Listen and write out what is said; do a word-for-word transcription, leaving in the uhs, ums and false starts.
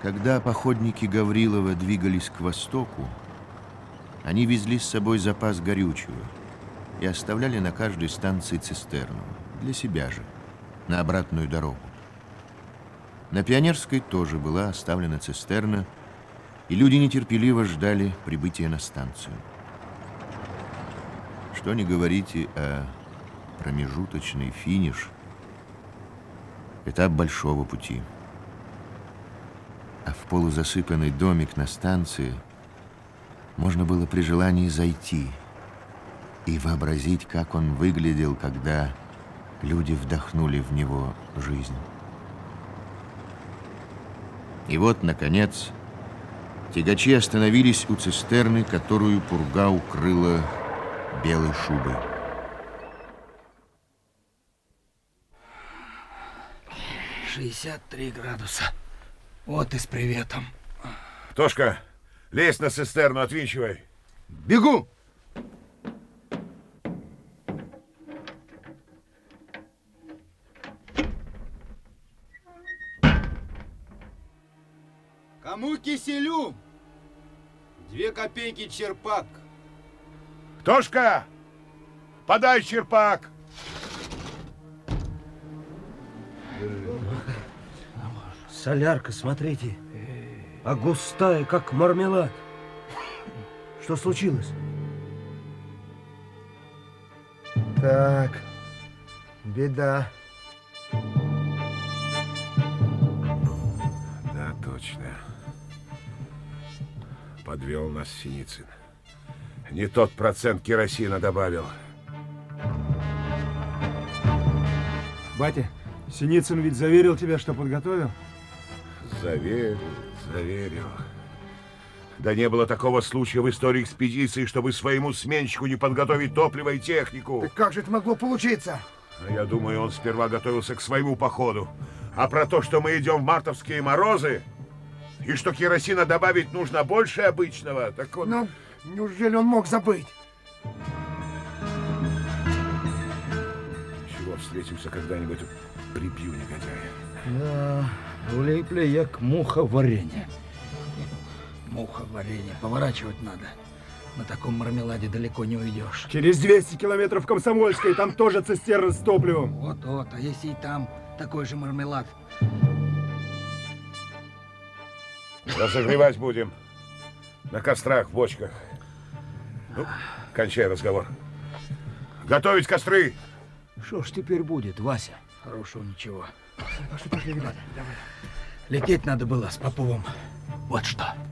Когда походники Гаврилова двигались к востоку, они везли с собой запас горючего и оставляли на каждой станции цистерну, для себя же, на обратную дорогу. На Пионерской тоже была оставлена цистерна, и люди нетерпеливо ждали прибытия на станцию. Что ни говорите, а промежуточный финиш – этап большого пути. А в полузасыпанный домик на станции можно было при желании зайти и вообразить, как он выглядел, когда люди вдохнули в него жизнь. И вот, наконец, тягачи остановились у цистерны, которую пурга укрыла белой шубой. шестьдесят три градуса. Вот и с приветом. Тошка, лезь на цистерну, отвинчивай. Бегу! Кому киселю? Две копейки черпак. Тошка, подай черпак. Солярка, смотрите, а густая, как мармелад. Что случилось? Так, беда. Да, точно. Подвел нас Синицын. Не тот процент керосина добавил. Батя, Синицын ведь заверил тебя, что подготовил? Заверил, заверил. Да не было такого случая в истории экспедиции, чтобы своему сменщику не подготовить топливо и технику. Так как же это могло получиться? Я думаю, он сперва готовился к своему походу. А про то, что мы идем в мартовские морозы, и что керосина добавить нужно больше обычного, так он... Ну, неужели он мог забыть? Чего, встретимся когда-нибудь, прибью негодяя. Да, влипли як муха в варенье. Муха в варенье. Поворачивать надо. На таком мармеладе далеко не уйдешь. Через двести километров в Комсомольской, там тоже цистерна с топливом. Вот-вот, а если и там такой же мармелад? Разогревать будем. На кострах, в бочках. Ну, кончай разговор. Готовить костры. Что ж теперь будет, Вася? Хорошего ничего. Пошли, пошли, ребята, давай. Лететь надо было с Поповым. Вот что.